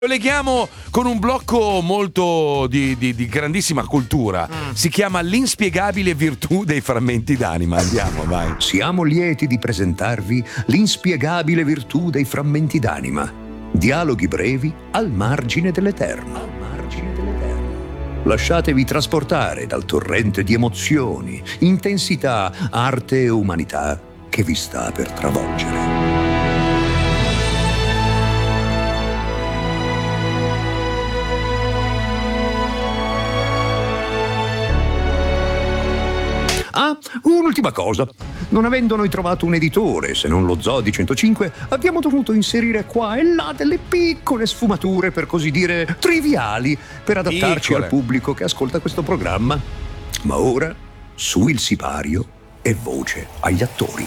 Lo leghiamo con un blocco molto di grandissima cultura. Si chiama L'inspiegabile virtù dei frammenti d'anima. Andiamo, vai. Siamo lieti di presentarvi l'inspiegabile virtù dei frammenti d'anima. Dialoghi brevi al margine dell'eterno. Lasciatevi trasportare dal torrente di emozioni, intensità, arte e umanità che vi sta per travolgere. Ah, un'ultima cosa. Non avendo noi trovato un editore, se non lo Zoo di 105, abbiamo dovuto inserire qua e là delle piccole sfumature, per così dire, triviali, per adattarci al pubblico che ascolta questo programma. Ma ora, su il sipario e voce agli attori.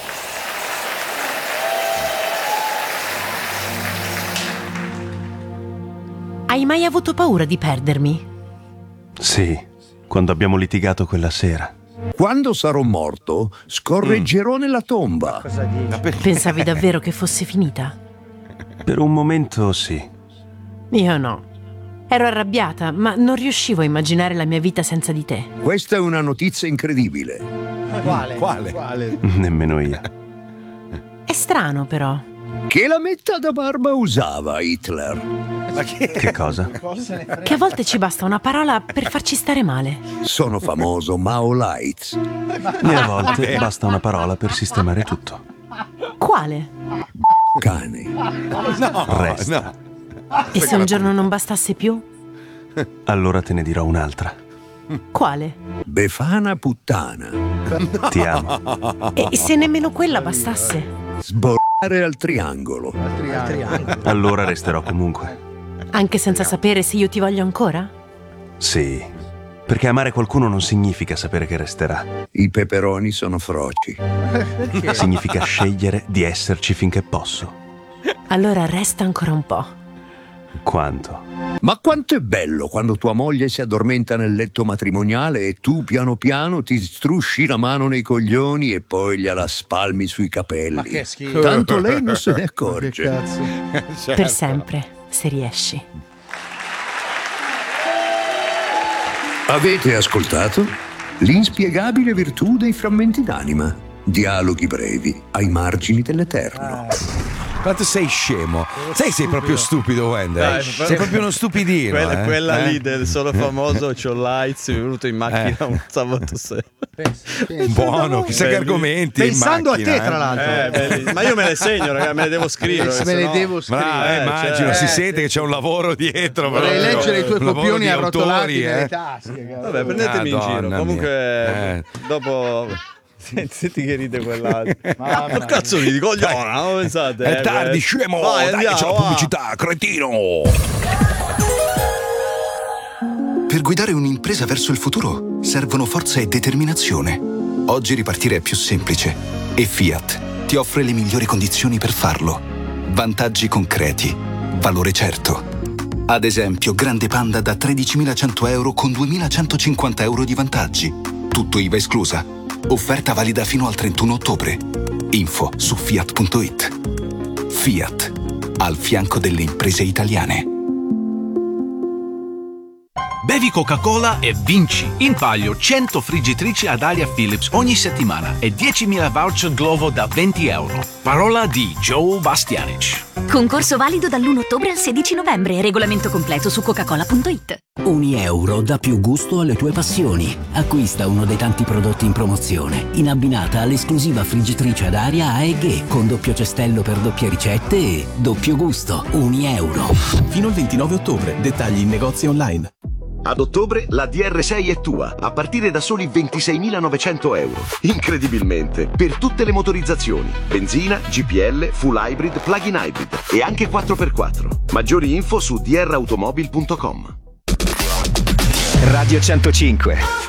Hai mai avuto paura di perdermi? Sì, quando abbiamo litigato quella sera. Quando sarò morto, scorreggerò nella tomba. Pensavi davvero che fosse finita? Per un momento sì. Io no. Ero arrabbiata, ma non riuscivo a immaginare la mia vita senza di te. Questa è una notizia incredibile. Quale? Nemmeno io. È strano, però. Che la metta da barba usava Hitler? Che cosa? Che a volte ci basta una parola per farci stare male. Sono famoso Mao Lights. E a volte basta una parola per sistemare tutto. Quale? Cane. Resta. E se un giorno non bastasse più? Allora te ne dirò un'altra. Quale? Befana puttana. Ti amo. E se nemmeno quella bastasse? Sborrare al triangolo. Allora resterò comunque. Anche senza sapere se io ti voglio ancora? Sì, perché amare qualcuno non significa sapere che resterà. I peperoni sono froci. Significa scegliere di esserci finché posso. Allora resta ancora un po'. Quanto? Ma quanto è bello quando tua moglie si addormenta nel letto matrimoniale e tu piano piano ti strusci la mano nei coglioni e poi gliela spalmi sui capelli. Ma che schifo. Tanto lei non se ne accorge. Che cazzo? Per sempre, se riesci. Avete ascoltato? L'inspiegabile virtù dei frammenti d'anima. Dialoghi brevi ai margini dell'eterno. Quanto sei scemo. Sei proprio stupido, Wender. Sei proprio uno stupidino. Quella lì del solo famoso C'ho Lights, mi è venuto in macchina un sabato sera. Buono, chissà che argomenti. Pensando a te, tra l'altro. Ma io me le segno, ragazzi, me le devo scrivere. Me le devo scrivere. Bravo, immagino, si sente che c'è un lavoro dietro. Vorrei leggere i tuoi copioni arrotolati nelle tasche. Vabbè, prendetemi in giro. Madonna Comunque, dopo... Senti che ride quell'altro. Ma cazzo ridi, cogliona, non pensate? È tardi, scemo. Vai, dai, andiamo, c'è la va. pubblicità, cretino. Per guidare un'impresa verso il futuro servono forza e determinazione. Oggi ripartire è più semplice e Fiat ti offre le migliori condizioni per farlo. Vantaggi concreti, valore certo. Ad esempio, Grande Panda da 13.100 euro con 2.150 euro di vantaggi. Tutto IVA esclusa. Offerta valida fino al 31 ottobre. Info su Fiat.it. Fiat, al fianco delle imprese italiane. Bevi Coca-Cola e vinci in palio 100 friggitrici ad aria Philips ogni settimana e 10.000 voucher Glovo da 20 euro. Parola di Joe Bastianic. Concorso valido dall'1 ottobre al 16 novembre. Regolamento completo su coca-cola.it. €1 dà più gusto alle tue passioni. Acquista uno dei tanti prodotti in promozione, in abbinata all'esclusiva friggitrice ad aria AEG con doppio cestello per doppie ricette e doppio gusto. €1. Fino al 29 ottobre. Dettagli in negozi online. Ad ottobre la DR6 è tua, a partire da soli 26.900 euro. Incredibilmente, per tutte le motorizzazioni. Benzina, GPL, full hybrid, plug-in hybrid e anche 4x4. Maggiori info su drautomobil.com. Radio 105.